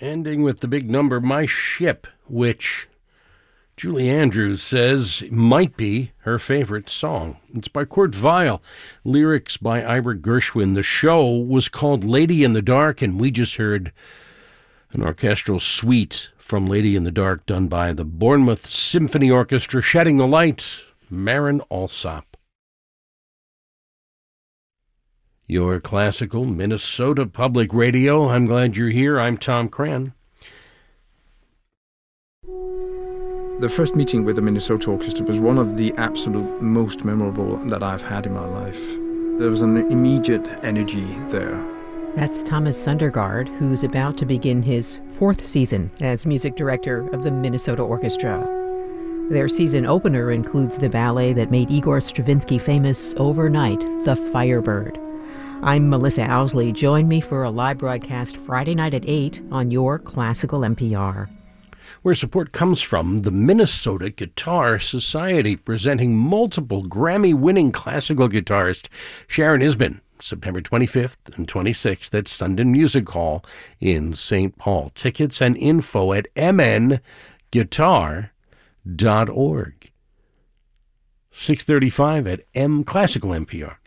ending with the big number, My Ship, which Julie Andrews says might be her favorite song. It's by Kurt Weill, lyrics by Ira Gershwin. The show was called Lady in the Dark, and we just heard an orchestral suite from Lady in the Dark done by the Bournemouth Symphony Orchestra, shedding the light, Marin Alsop. Your classical Minnesota Public Radio. I'm glad you're here. I'm Tom Cran. The first meeting with the Minnesota Orchestra was one of the absolute most memorable that I've had in my life. There was an immediate energy there. That's Thomas Sundergaard, who's about to begin his 4th season as music director of the Minnesota Orchestra. Their season opener includes the ballet that made Igor Stravinsky famous overnight, The Firebird. I'm Melissa Owsley. Join me for a live broadcast Friday night at 8 on your Classical NPR. Where support comes from the Minnesota Guitar Society, presenting multiple Grammy-winning classical guitarist Sharon Isbin, September 25th and 26th at Sundin Music Hall in St. Paul. Tickets and info at mnguitar.org. 6:35 at M Classical NPR.